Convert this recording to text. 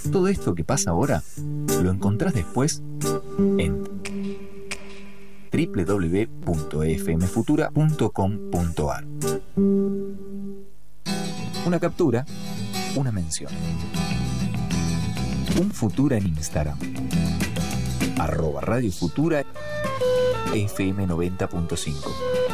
Todo esto que pasa ahora lo encontrás después en www.fmfutura.com.ar. Una captura, una mención. Un Futura en Instagram. @Radio Futura FM 90.5.